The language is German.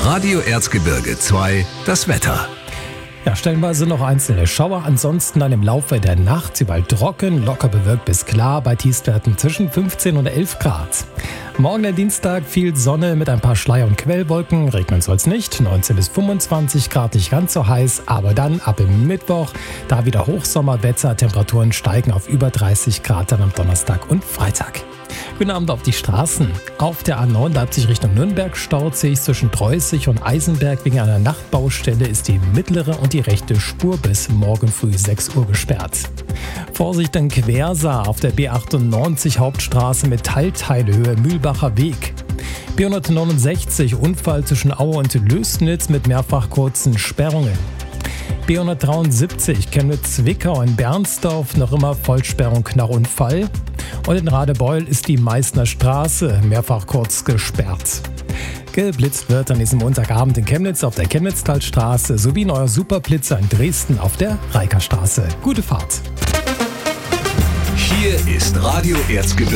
Radio Erzgebirge 2, das Wetter. Ja, stellenweise noch einzelne Schauer, ansonsten dann im Laufe der Nacht überall trocken, locker bewölkt bis klar, bei Tiefstwerten zwischen 15 und 11 Grad. Morgen der Dienstag, viel Sonne mit ein paar Schleier- und Quellwolken, regnen soll es nicht, 19 bis 25 Grad, nicht ganz so heiß, aber dann ab dem Mittwoch, da wieder Hochsommerwetter, Temperaturen steigen auf über 30 Grad dann am Donnerstag und Freitag. Guten Abend auf die Straßen. Auf der A9 Leipzig Richtung Nürnberg staut sich zwischen Preußig und Eisenberg. Wegen einer Nachtbaustelle ist die mittlere und die rechte Spur bis morgen früh 6 Uhr gesperrt. Vorsicht in Quersa auf der B98 Hauptstraße mit Teilteilhöhe Mühlbacher Weg. B169 Unfall zwischen Aue und Lößnitz mit mehrfach kurzen Sperrungen. B173 Chemnitz-Zwickau in Bernsdorf, noch immer Vollsperrung nach Unfall. Und in Radebeul ist die Meißner Straße mehrfach kurz gesperrt. Geblitzt wird an diesem Montagabend in Chemnitz auf der Chemnitztalstraße sowie neuer Superblitzer in Dresden auf der Reikerstraße. Gute Fahrt! Hier ist Radio Erzgebirge.